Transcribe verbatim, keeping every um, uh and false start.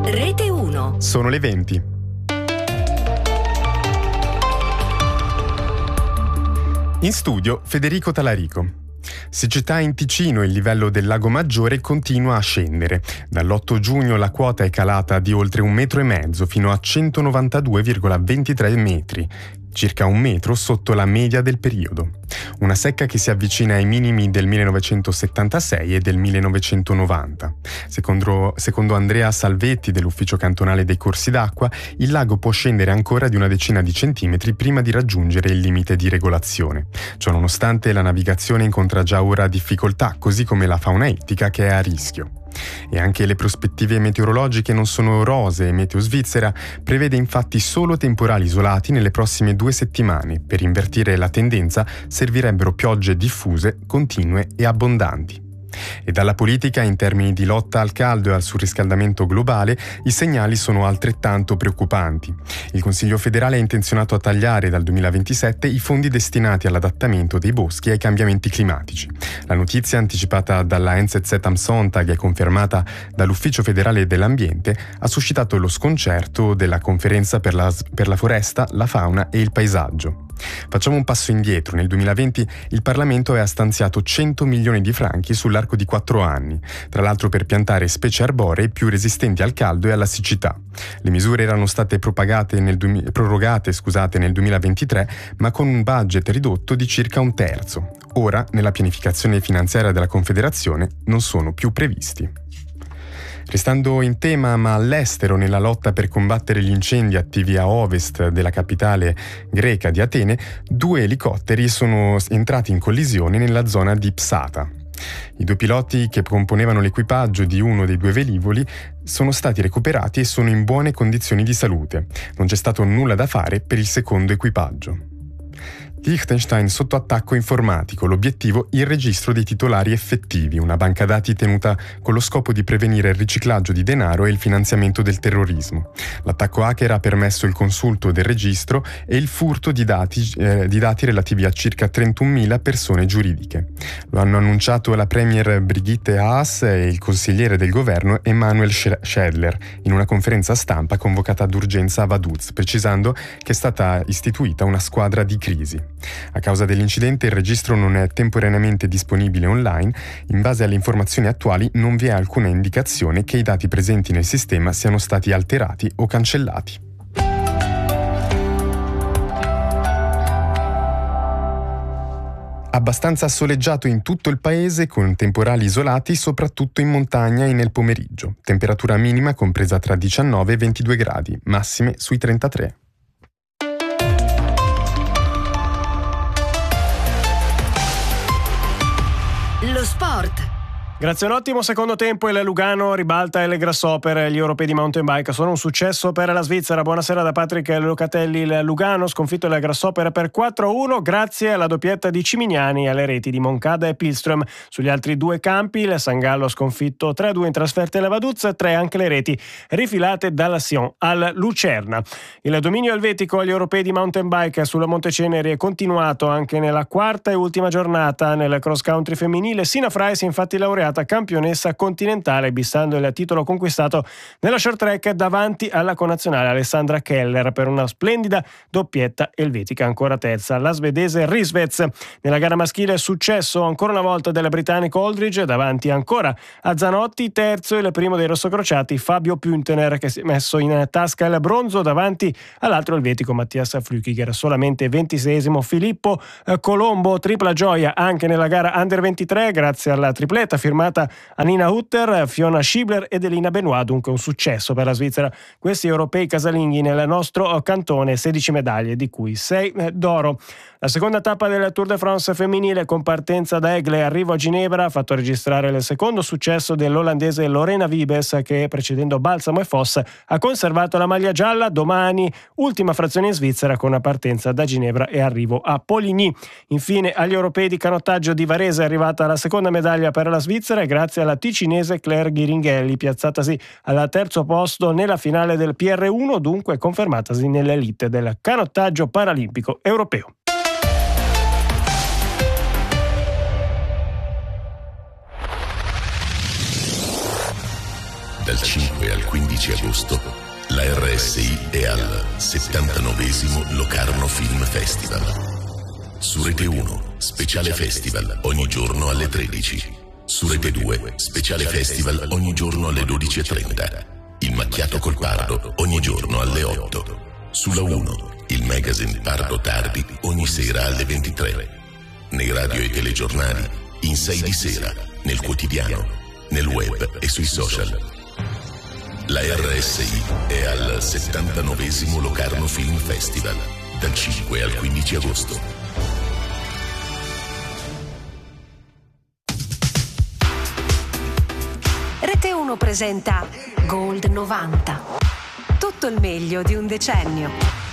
Rete uno. Sono le venti. In studio Federico Talarico. Siccità in Ticino, il livello del Lago Maggiore continua a scendere. Dall'otto giugno la quota è calata di oltre un metro e mezzo fino a centonovantadue virgola ventitré metri, circa un metro sotto la media del periodo. Una secca che si avvicina ai minimi del millenovecentosettantasei e del millenovecentonovanta. Secondo, secondo Andrea Salvetti dell'Ufficio Cantonale dei Corsi d'Acqua, il lago può scendere ancora di una decina di centimetri prima di raggiungere il limite di regolazione. Ciononostante, la navigazione incontra già ora difficoltà, così come la fauna ittica che è a rischio. E anche le prospettive meteorologiche non sono rosee. Meteo Svizzera prevede infatti solo temporali isolati nelle prossime due settimane. Per invertire la tendenza servirebbero piogge diffuse, continue e abbondanti. E dalla politica, in termini di lotta al caldo e al surriscaldamento globale, i segnali sono altrettanto preoccupanti. Il Consiglio federale è intenzionato a tagliare dal duemilaventisette i fondi destinati all'adattamento dei boschi ai cambiamenti climatici. La notizia, anticipata dalla N Z Z am Sonntag e confermata dall'Ufficio federale dell'ambiente, ha suscitato lo sconcerto della Conferenza per la, per la foresta, la fauna e il paesaggio. Facciamo un passo indietro. Nel duemilaventi il Parlamento aveva stanziato cento milioni di franchi sull'arco di quattro anni, tra l'altro per piantare specie arboree più resistenti al caldo e alla siccità. Le misure erano state propagate nel du- prorogate scusate, nel duemilaventitré, ma con un budget ridotto di circa un terzo. Ora, nella pianificazione finanziaria della Confederazione, non sono più previsti. Restando in tema ma all'estero, nella lotta per combattere gli incendi attivi a ovest della capitale greca di Atene, due elicotteri sono entrati in collisione nella zona di Psata. I due piloti che componevano l'equipaggio di uno dei due velivoli sono stati recuperati e sono in buone condizioni di salute. Non c'è stato nulla da fare per il secondo equipaggio. Liechtenstein sotto attacco informatico, l'obiettivo il registro dei titolari effettivi, una banca dati tenuta con lo scopo di prevenire il riciclaggio di denaro e il finanziamento del terrorismo. L'attacco hacker ha permesso il consulto del registro e il furto di dati, eh, di dati relativi a circa trentunomila persone giuridiche. Lo hanno annunciato la premier Brigitte Haas e il consigliere del governo Emanuel Schädler in una conferenza stampa convocata d'urgenza a Vaduz, precisando che è stata istituita una squadra di crisi. A causa dell'incidente il registro non è temporaneamente disponibile online. In base alle informazioni attuali non vi è alcuna indicazione che i dati presenti nel sistema siano stati alterati o cancellati. Abbastanza soleggiato in tutto il paese, con temporali isolati soprattutto in montagna e nel pomeriggio. Temperatura minima compresa tra diciannove e ventidue gradi, massime sui trentatré. Lo sport. Grazie a un ottimo secondo tempo il Lugano ribalta il Grasshopper. Gli europei di mountain bike sono un successo per la Svizzera. Buonasera da Patrick Locatelli. Il Lugano sconfitto il Grasshopper per quattro a uno grazie alla doppietta di Cimignani e alle reti di Moncada e Pilström. Sugli altri due campi il Sangallo sconfitto tre a due in trasferta alla Vaduz, tre anche le reti rifilate dalla Sion al Lucerna. Il dominio elvetico agli europei di mountain bike sulla Monteceneri è continuato anche nella quarta e ultima giornata. Nel cross country femminile Sina Frey si è infatti laureata campionessa continentale, bissando il titolo conquistato nella short track davanti alla connazionale Alessandra Keller per una splendida doppietta elvetica. Ancora terza la svedese Risvez. Nella gara maschile successo ancora una volta del britannico Aldridge davanti ancora a Zanotti. Terzo il primo dei rossocrociati Fabio Püntener, che si è messo in tasca il bronzo davanti all'altro elvetico Mattias Flückiger. Solamente ventiseiesimo Filippo Colombo. Tripla gioia anche nella gara under ventitré grazie alla tripletta firmata a Nina Hutter, Fiona Schibler ed Elina Benoit. Dunque un successo per la Svizzera questi europei casalinghi nel nostro cantone, sedici medaglie di cui sei d'oro. La seconda tappa del Tour de France femminile con partenza da Egle e arrivo a Ginevra ha fatto registrare il secondo successo dell'olandese Lorena Wiebes, che precedendo Balsamo e Foss ha conservato la maglia gialla. Domani ultima frazione in Svizzera con una partenza da Ginevra e arrivo a Poligny. Infine agli europei di canottaggio di Varese è arrivata la seconda medaglia per la Svizzera e grazie alla ticinese Claire Ghiringhelli, piazzatasi al terzo posto nella finale del P R uno, dunque confermatasi nell'elite del canottaggio paralimpico europeo. Dal cinque al quindici agosto la R S I è al settantanovesimo Locarno Film Festival. Su Rete uno, speciale festival ogni giorno alle tredici. Su Rete due, speciale festival ogni giorno alle dodici e trenta. Il macchiato col Pardo ogni giorno alle otto. Sulla uno, il magazine Pardo Tardi ogni sera alle ventitré. Nei radio e telegiornali, in sei di sera, nel quotidiano, nel web e sui social. La R S I è al settantanovesimo Locarno Film Festival, dal cinque al quindici agosto. Rete uno presenta Gold novanta. Tutto il meglio di un decennio.